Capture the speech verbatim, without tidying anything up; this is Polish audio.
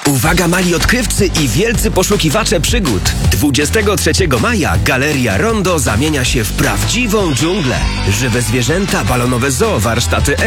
Uwaga mali odkrywcy i wielcy poszukiwacze przygód. dwudziestego trzeciego maja Galeria Rondo zamienia się w prawdziwą dżunglę. Żywe zwierzęta, balonowe zoo, warsztaty